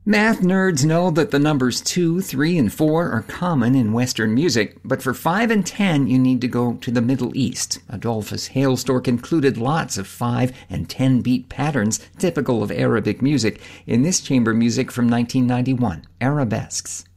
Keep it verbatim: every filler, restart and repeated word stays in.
Math nerds know that the numbers two, three, and four are common in Western music, but for five and ten you need to go to the Middle East. Adolphus Hailstork included lots of five and ten beat patterns typical of Arabic music in this chamber music from nineteen ninety-one, Arabesques.